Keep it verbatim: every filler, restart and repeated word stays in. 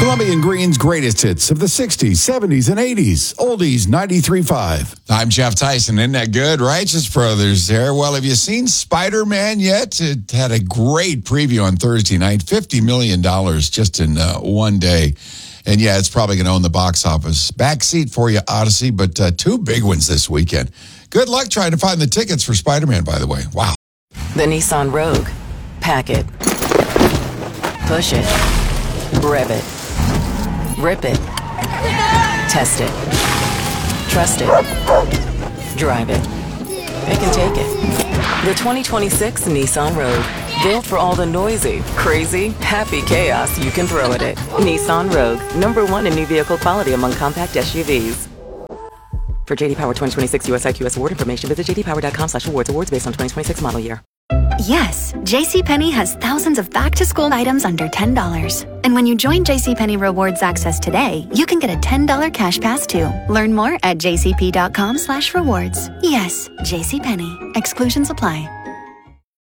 Colombian Green's greatest hits of the sixties, seventies, and eighties. Oldies ninety-three point five. I'm Jeff Tyson. Isn't that good? Righteous Brothers there. Well, have you seen Spider-Man yet? It had a great preview on Thursday night. fifty million dollars just in uh, one day. And yeah, it's probably going to own the box office. Backseat for you, Odyssey, but uh, two big ones this weekend. Good luck trying to find the tickets for Spider-Man, by the way. Wow. The Nissan Rogue. Pack it. Push it. Rev it. Rip it. Test it. Trust it. Drive it. It can take it. The twenty twenty-six Nissan Rogue. Built for all the noisy, crazy, happy chaos you can throw at it. Nissan Rogue. Number one in new vehicle quality among compact S U Vs. For J D Power twenty twenty-six U S I Q S award information, visit j d power dot com slash awards. Awards based on twenty twenty-six model year. Yes, JCPenney has thousands of back-to-school items under ten dollars. And when you join JCPenney Rewards Access today, you can get a ten dollars cash pass too. Learn more at j c p dot com slash rewards. Yes, JCPenney. Exclusions apply.